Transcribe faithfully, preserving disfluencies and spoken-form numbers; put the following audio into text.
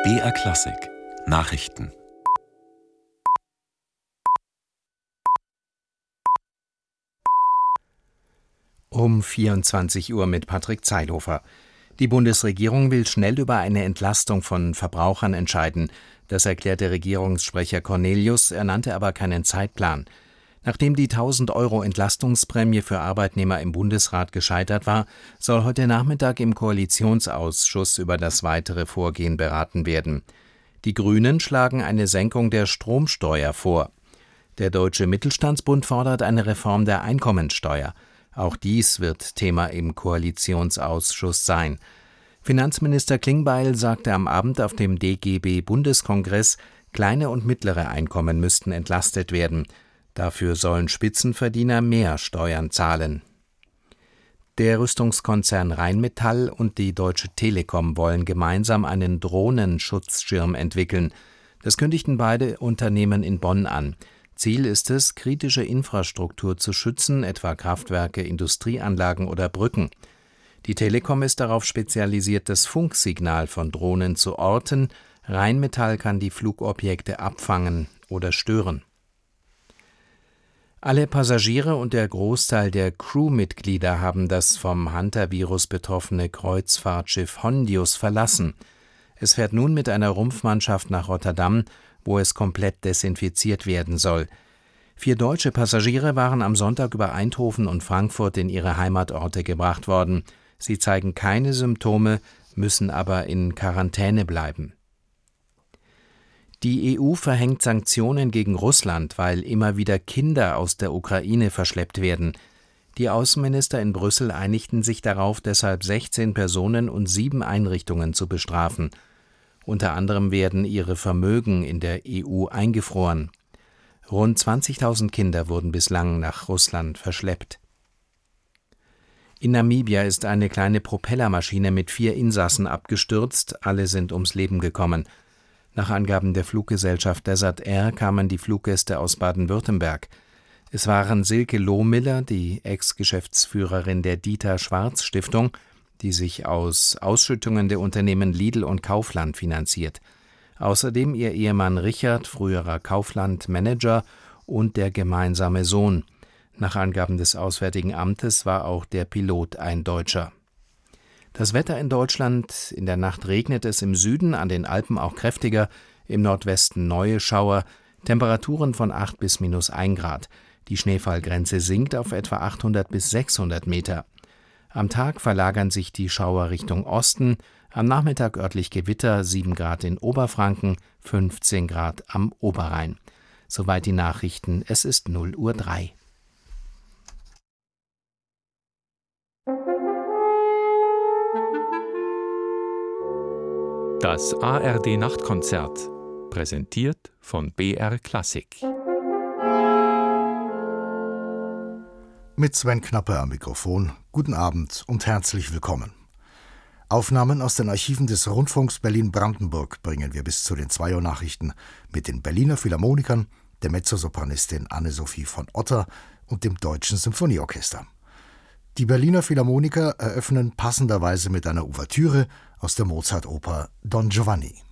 B R Klassik Nachrichten. Um vierundzwanzig Uhr mit Patrick Zeilhofer. Die Bundesregierung will schnell über eine Entlastung von Verbrauchern entscheiden. Das erklärte Regierungssprecher Cornelius, er nannte aber keinen Zeitplan. Nachdem die tausend Euro Entlastungsprämie für Arbeitnehmer im Bundesrat gescheitert war, soll heute Nachmittag im Koalitionsausschuss über das weitere Vorgehen beraten werden. Die Grünen schlagen eine Senkung der Stromsteuer vor. Der Deutsche Mittelstandsbund fordert eine Reform der Einkommensteuer. Auch dies wird Thema im Koalitionsausschuss sein. Finanzminister Klingbeil sagte am Abend auf dem D G B-Bundeskongress, kleine und mittlere Einkommen müssten entlastet werden. Dafür sollen Spitzenverdiener mehr Steuern zahlen. Der Rüstungskonzern Rheinmetall und die Deutsche Telekom wollen gemeinsam einen Drohnenschutzschirm entwickeln. Das kündigten beide Unternehmen in Bonn an. Ziel ist es, kritische Infrastruktur zu schützen, etwa Kraftwerke, Industrieanlagen oder Brücken. Die Telekom ist darauf spezialisiert, das Funksignal von Drohnen zu orten. Rheinmetall kann die Flugobjekte abfangen oder stören. Alle Passagiere und der Großteil der Crewmitglieder haben das vom Hantavirus betroffene Kreuzfahrtschiff Hondius verlassen. Es fährt nun mit einer Rumpfmannschaft nach Rotterdam, wo es komplett desinfiziert werden soll. Vier deutsche Passagiere waren am Sonntag über Eindhoven und Frankfurt in ihre Heimatorte gebracht worden. Sie zeigen keine Symptome, müssen aber in Quarantäne bleiben. Die E U verhängt Sanktionen gegen Russland, weil immer wieder Kinder aus der Ukraine verschleppt werden. Die Außenminister in Brüssel einigten sich darauf, deshalb sechzehn Personen und sieben Einrichtungen zu bestrafen. Unter anderem werden ihre Vermögen in der E U eingefroren. Rund zwanzigtausend Kinder wurden bislang nach Russland verschleppt. In Namibia ist eine kleine Propellermaschine mit vier Insassen abgestürzt, alle sind ums Leben gekommen. Nach Angaben der Fluggesellschaft Desert Air kamen die Fluggäste aus Baden-Württemberg. Es waren Silke Lohmiller, die Ex-Geschäftsführerin der Dieter-Schwarz-Stiftung, die sich aus Ausschüttungen der Unternehmen Lidl und Kaufland finanziert. Außerdem ihr Ehemann Richard, früherer Kaufland-Manager, und der gemeinsame Sohn. Nach Angaben des Auswärtigen Amtes war auch der Pilot ein Deutscher. Das Wetter in Deutschland: In der Nacht regnet es im Süden, an den Alpen auch kräftiger, im Nordwesten neue Schauer, Temperaturen von acht bis minus ein Grad. Die Schneefallgrenze sinkt auf etwa achthundert bis sechshundert Meter. Am Tag verlagern sich die Schauer Richtung Osten, am Nachmittag örtlich Gewitter, sieben Grad in Oberfranken, fünfzehn Grad am Oberrhein. Soweit die Nachrichten, es ist null Uhr drei. Das A R D-Nachtkonzert, präsentiert von B R Klassik. Mit Sven Knapper am Mikrofon, guten Abend und herzlich willkommen. Aufnahmen aus den Archiven des Rundfunks Berlin-Brandenburg bringen wir bis zu den zwei Uhr Nachrichten mit den Berliner Philharmonikern, der Mezzosopranistin Anne-Sophie von Otter und dem Deutschen Symphonieorchester. Die Berliner Philharmoniker eröffnen passenderweise mit einer Ouvertüre aus der Mozart-Oper Don Giovanni.